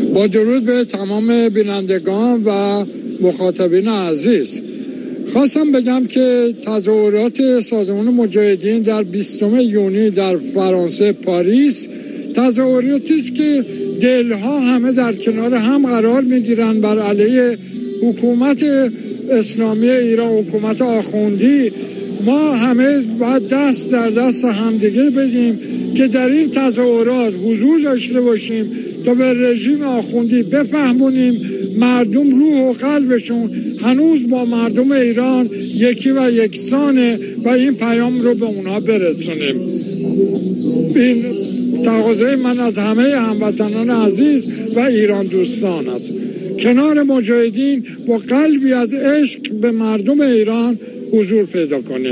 با درود به تمام بینندگان و مخاطبین عزیز، خواستم بگم که تظاهرات سازمان مجاهدین در 20 یونی در فرانسه پاریس تظاهراتی است که دلها همه در کنار هم قرار میگیرن بر علیه حکومت اسلامی ایران، حکومت آخوندی. ما همه باید دست در دست همدیگه بدیم که در این تظاهرات حضور داشته باشیم تا به رژیم آخوندی بفهمونیم مردم روح و قلبشون هنوز با مردم ایران یکی و یکسانه و این پیام رو به اونها برسونیم. این تقاضای من از همه هموطنان عزیز و ایران دوستان است. کنار مجاهدین با قلبی از عشق به مردم ایران حضور پیدا کنید.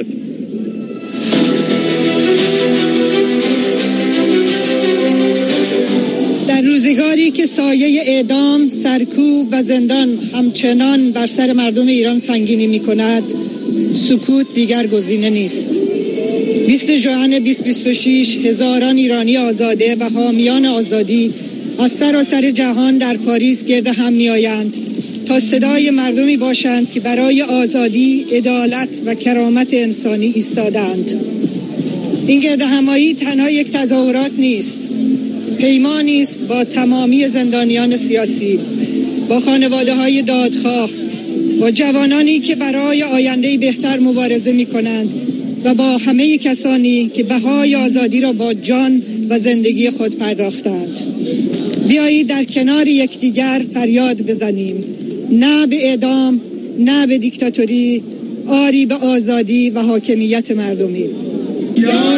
در روزگاری که سایه اعدام، سرکوب و زندان همچنان بر سر مردم ایران سنگینی می کند، سکوت دیگر گزینه نیست. 20 ژوئن 2026 هزاران ایرانی آزاده و حامیان آزادی از سراسر جهان در پاریس گرد هم می آیند تا صدای مردمی باشند که برای آزادی، عدالت و کرامت انسانی ایستادند. این گرد همایی تنها یک تظاهرات نیست، پیمانی است با تمامی زندانیان سیاسی، با خانواده‌های دادخواه، با جوانانی که برای آینده‌ای بهتر مبارزه می‌کنند و با همه کسانی که بهای آزادی را با جان و زندگی خود پرداختند. بیایید در کنار یکدیگر فریاد بزنیم: نه به اعدام، نه به دیکتاتوری، آری به آزادی و حاکمیت مردمی.